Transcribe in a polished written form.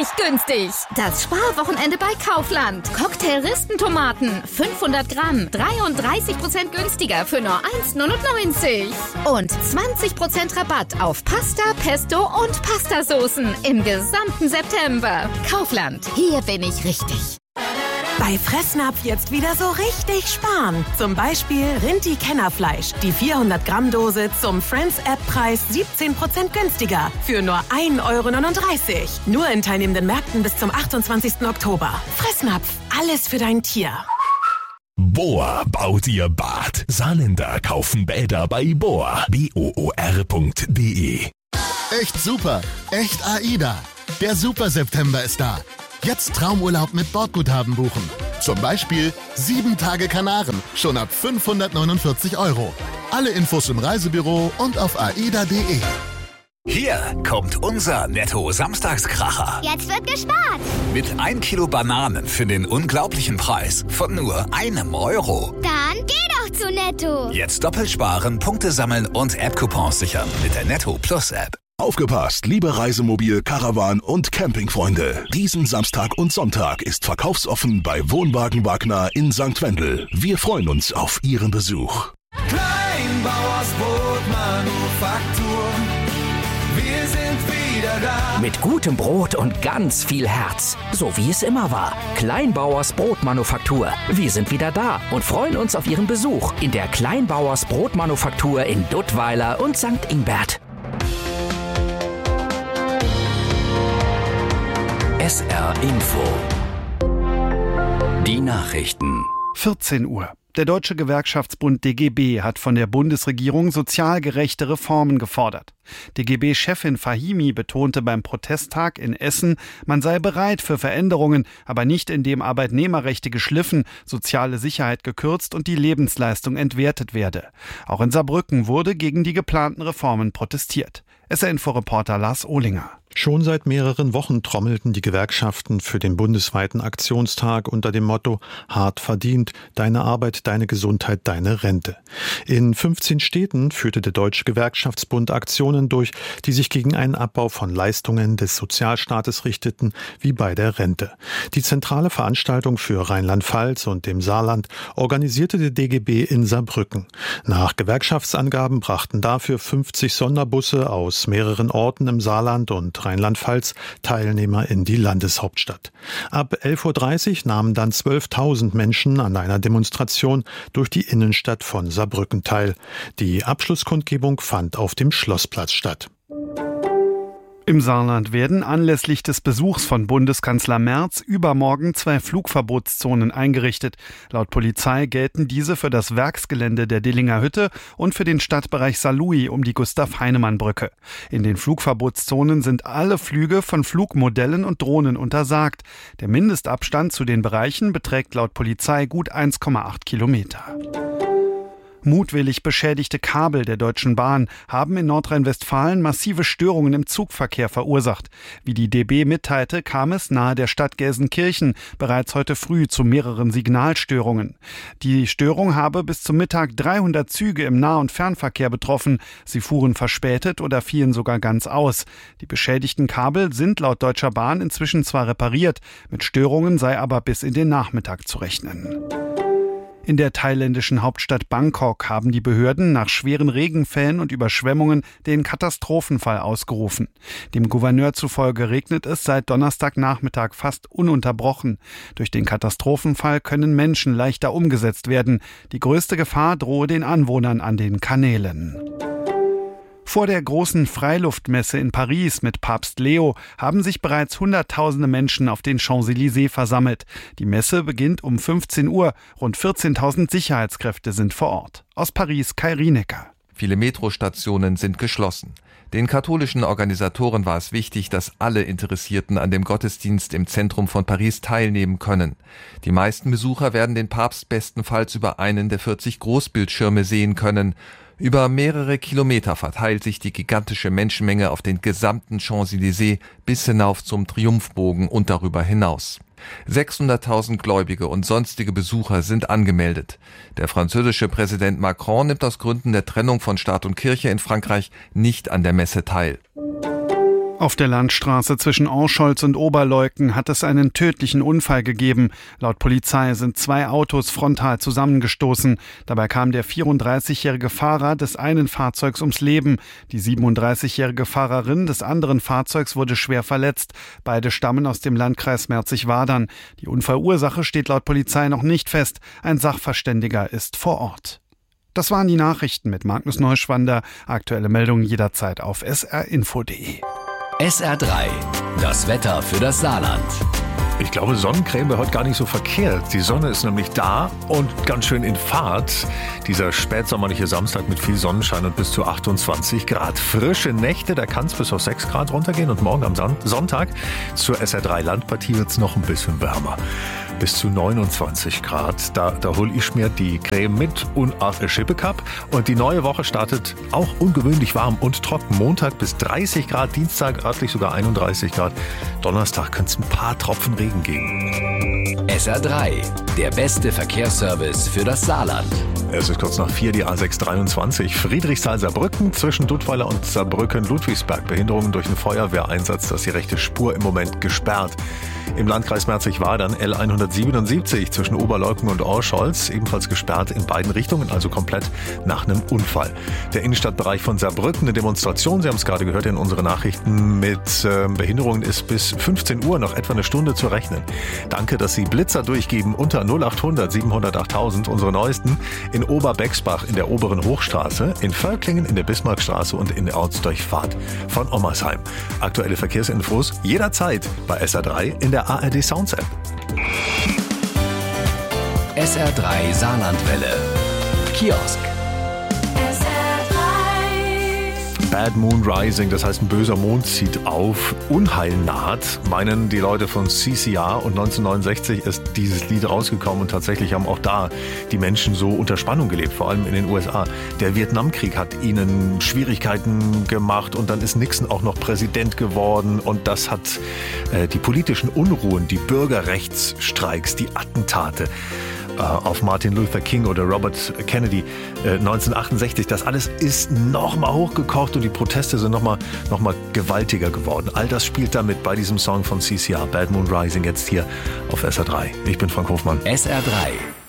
richtig günstig. Das Sparwochenende bei Kaufland. Cocktail-Ristentomaten, 500 Gramm, 33% günstiger für nur 1,99 €. Und 20% Rabatt auf Pasta, Pesto und Pastasoßen im gesamten September. Kaufland, hier bin ich richtig. Bei Fressnapf jetzt wieder so richtig sparen. Zum Beispiel Rinti-Kennerfleisch. Die 400-Gramm-Dose zum Friends-App-Preis 17% günstiger. Für nur 1,39 €. Nur in teilnehmenden Märkten bis zum 28. Oktober. Fressnapf, alles für dein Tier. Bohr baut ihr Bad. Saarländer kaufen Bäder bei Bohr. BOOR.de. Echt super. Echt AIDA. Der Super September ist da. Jetzt Traumurlaub mit Bordguthaben buchen. Zum Beispiel 7 Tage Kanaren, schon ab 549 €. Alle Infos im Reisebüro und auf aida.de. Hier kommt unser Netto-Samstagskracher. Jetzt wird gespart. Mit 1 Kilo Bananen für den unglaublichen Preis von nur €1. Dann geh doch zu Netto. Jetzt doppelt sparen, Punkte sammeln und App-Coupons sichern mit der Netto Plus App. Aufgepasst, liebe Reisemobil-, Caravan- und Campingfreunde. Diesen Samstag und Sonntag ist verkaufsoffen bei Wohnwagen Wagner in St. Wendel. Wir freuen uns auf Ihren Besuch. Kleinbauers Brotmanufaktur, wir sind wieder da. Mit gutem Brot und ganz viel Herz, so wie es immer war. Kleinbauers Brotmanufaktur. Wir sind wieder da und freuen uns auf Ihren Besuch in der Kleinbauers Brotmanufaktur in Duttweiler und St. Ingbert. SR Info. Die Nachrichten. 14 Uhr. Der Deutsche Gewerkschaftsbund DGB hat von der Bundesregierung sozial gerechte Reformen gefordert. DGB-Chefin Fahimi betonte beim Protesttag in Essen, man sei bereit für Veränderungen, aber nicht indem Arbeitnehmerrechte geschliffen, soziale Sicherheit gekürzt und die Lebensleistung entwertet werde. Auch in Saarbrücken wurde gegen die geplanten Reformen protestiert. SR-Info-Reporter Lars Ohlinger. Schon seit mehreren Wochen trommelten die Gewerkschaften für den bundesweiten Aktionstag unter dem Motto Hart verdient, deine Arbeit, deine Gesundheit, deine Rente. In 15 Städten führte der Deutsche Gewerkschaftsbund Aktionen durch, die sich gegen einen Abbau von Leistungen des Sozialstaates richteten, wie bei der Rente. Die zentrale Veranstaltung für Rheinland-Pfalz und dem Saarland organisierte der DGB in Saarbrücken. Nach Gewerkschaftsangaben brachten dafür 50 Sonderbusse aus mehreren Orten im Saarland und Rheinland-Pfalz Teilnehmer in die Landeshauptstadt. Ab 11:30 Uhr nahmen dann 12.000 Menschen an einer Demonstration durch die Innenstadt von Saarbrücken teil. Die Abschlusskundgebung fand auf dem Schlossplatz statt. Im Saarland werden anlässlich des Besuchs von Bundeskanzler Merz übermorgen 2 Flugverbotszonen eingerichtet. Laut Polizei gelten diese für das Werksgelände der Dillinger Hütte und für den Stadtbereich Saarlouis um die Gustav-Heinemann-Brücke. In den Flugverbotszonen sind alle Flüge von Flugmodellen und Drohnen untersagt. Der Mindestabstand zu den Bereichen beträgt laut Polizei gut 1,8 Kilometer. Mutwillig beschädigte Kabel der Deutschen Bahn haben in Nordrhein-Westfalen massive Störungen im Zugverkehr verursacht. Wie die DB mitteilte, kam es nahe der Stadt Gelsenkirchen bereits heute früh zu mehreren Signalstörungen. Die Störung habe bis zum Mittag 300 Züge im Nah- und Fernverkehr betroffen. Sie fuhren verspätet oder fielen sogar ganz aus. Die beschädigten Kabel sind laut Deutscher Bahn inzwischen zwar repariert, mit Störungen sei aber bis in den Nachmittag zu rechnen. In der thailändischen Hauptstadt Bangkok haben die Behörden nach schweren Regenfällen und Überschwemmungen den Katastrophenfall ausgerufen. Dem Gouverneur zufolge regnet es seit Donnerstagnachmittag fast ununterbrochen. Durch den Katastrophenfall können Menschen leichter umgesetzt werden. Die größte Gefahr drohe den Anwohnern an den Kanälen. Vor der großen Freiluftmesse in Paris mit Papst Leo haben sich bereits Hunderttausende Menschen auf den Champs-Élysées versammelt. Die Messe beginnt um 15 Uhr. Rund 14.000 Sicherheitskräfte sind vor Ort. Aus Paris Kai Rienecker. Viele Metrostationen sind geschlossen. Den katholischen Organisatoren war es wichtig, dass alle Interessierten an dem Gottesdienst im Zentrum von Paris teilnehmen können. Die meisten Besucher werden den Papst bestenfalls über einen der 40 Großbildschirme sehen können. Über mehrere Kilometer verteilt sich die gigantische Menschenmenge auf den gesamten Champs-Élysées bis hinauf zum Triumphbogen und darüber hinaus. 600.000 Gläubige und sonstige Besucher sind angemeldet. Der französische Präsident Macron nimmt aus Gründen der Trennung von Staat und Kirche in Frankreich nicht an der Messe teil. Auf der Landstraße zwischen Orscholz und Oberleuken hat es einen tödlichen Unfall gegeben. Laut Polizei sind 2 Autos frontal zusammengestoßen. Dabei kam der 34-jährige Fahrer des einen Fahrzeugs ums Leben. Die 37-jährige Fahrerin des anderen Fahrzeugs wurde schwer verletzt. Beide stammen aus dem Landkreis Merzig-Wadern. Die Unfallursache steht laut Polizei noch nicht fest. Ein Sachverständiger ist vor Ort. Das waren die Nachrichten mit Magnus Neuschwander. Aktuelle Meldungen jederzeit auf srinfo.de. SR3, das Wetter für das Saarland. Ich glaube, Sonnencreme wäre heute gar nicht so verkehrt. Die Sonne ist nämlich da und ganz schön in Fahrt. Dieser spätsommerliche Samstag mit viel Sonnenschein und bis zu 28 Grad. Frische Nächte, da kann es bis auf 6 Grad runtergehen. Und morgen am Sonntag zur SR3 Landpartie wird es noch ein bisschen wärmer. Bis zu 29 Grad. Da hole ich mir die Creme mit und auf der Schippe Cup. Und die neue Woche startet auch ungewöhnlich warm und trocken. Montag bis 30 Grad, Dienstag örtlich sogar 31 Grad. Donnerstag könnte es ein paar Tropfen Regen geben. SR3, der beste Verkehrsservice für das Saarland. Es ist kurz nach 4, die A623 Friedrichsthal-Saarbrücken zwischen Duttweiler und Saarbrücken-Ludwigsberg. Behinderungen durch einen Feuerwehreinsatz, das ist die rechte Spur im Moment gesperrt. Im Landkreis Merzig-Wadern L177 zwischen Oberleuken und Orscholz, ebenfalls gesperrt in beiden Richtungen, also komplett nach einem Unfall. Der Innenstadtbereich von Saarbrücken, eine Demonstration, Sie haben es gerade gehört in unseren Nachrichten, mit Behinderungen ist bis 15 Uhr noch etwa eine Stunde zu rechnen. Danke, dass Sie Blitzer durchgeben unter 0800 700 8000, unsere neuesten, in Oberbexbach in der oberen Hochstraße, in Völklingen in der Bismarckstraße und in der Ortsdurchfahrt von Ommersheim. Aktuelle Verkehrsinfos jederzeit bei SR3 in der ARD Sounds App. SR3 Saarlandwelle. Kiosk. Bad Moon Rising, das heißt ein böser Mond zieht auf, Unheil naht, meinen die Leute von CCR, und 1969 ist dieses Lied rausgekommen und tatsächlich haben auch da die Menschen so unter Spannung gelebt, vor allem in den USA. Der Vietnamkrieg hat ihnen Schwierigkeiten gemacht und dann ist Nixon auch noch Präsident geworden und das hat die politischen Unruhen, die Bürgerrechtsstreiks, die Attentate auf Martin Luther King oder Robert Kennedy 1968, das alles ist nochmal hochgekocht und die Proteste sind nochmal gewaltiger geworden. All das spielt damit bei diesem Song von CCR, Bad Moon Rising, jetzt hier auf SR3. Ich bin Frank Hofmann. SR3.